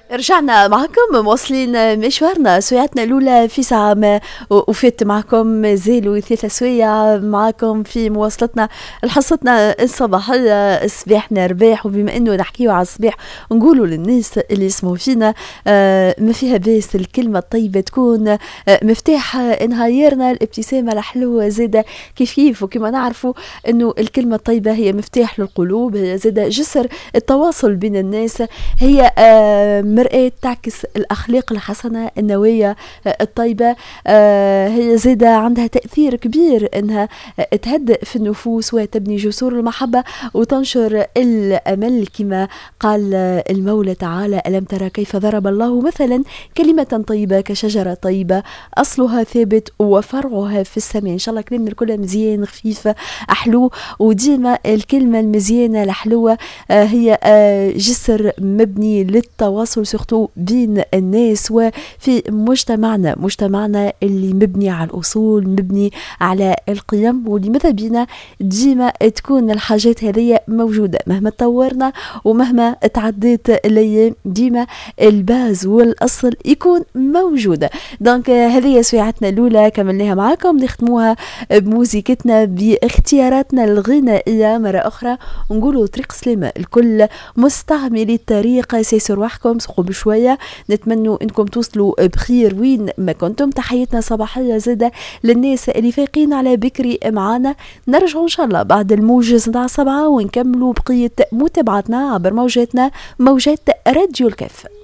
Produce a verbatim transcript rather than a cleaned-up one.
رجعنا معكم مواصلين مشوارنا سويعتنا الأولى في ساعة ما وفات معكم زالوا ثلاثة سويع معكم في مواصلتنا لحصتنا الصباحية. صباحنا رباح، وبما أنه نحكيو على الصباح نقولوا للناس اللي يسمعوا فينا آه ما فيها باس الكلمة الطيبة تكون آه مفتاح نهايرنا، الابتسامة الحلوة زادة كيف كيف، وكما نعرفوا أنه الكلمة الطيبة هي مفتاح للقلوب، هي زادة جسر التواصل بين الناس، هي آه مرآة تعكس الأخلاق الحسنة النوايا الطيبة. آه هي زادة عندها تأثير كبير أنها تهدئ في النفوس وتبني جسور المحبة وتنشر الأمل، كما قال المولى تعالى: ألم ترى كيف ضرب الله مثلا كلمة طيبة كشجرة طيبة أصلها ثابت وفرعها في السماء. إن شاء الله كلامنا الكل مزيان خفيف أحلو، وديما الكلمة المزيانة الحلوة آه هي آه جسر مبني للتواصل سورتو بين الناس وفي مجتمعنا مجتمعنا اللي مبني على الأصول، مبني على القيم، واللي ماذا بينا ديما تكون الحاجات هذه موجودة مهما تطورنا ومهما تعديت الأيام، ديما الباز والأصل يكون موجودة. دونك هذه سويعتنا الأولى كملناها معاكم، نختموها بموسيقتنا باختياراتنا الغنائية مرة أخرى، ونقولوا طريق سلامة الكل مستعملي الطريق، سيسوا رواحكم سقوا بشوية، نتمنوا انكم توصلوا بخير وين ما كنتم. تحياتنا صباحية زادة للناس اللي فايقين على بكري معانا، نرجعوا ان شاء الله بعد الموجز نتاع سبعة ونكملوا بقية متابعتنا عبر موجاتنا موجات راديو الكاف.